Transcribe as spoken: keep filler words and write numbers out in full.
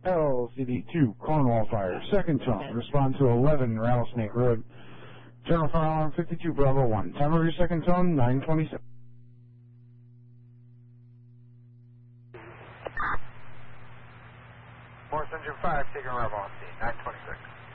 L C D two, Cornwall Fire, second tone, respond to eleven Rattlesnake Road. General Fire Alarm fifty-two Bravo one. Time of your second tone, nine twenty-seven. Morse Engine five, taking arrival on scene, nine twenty-six.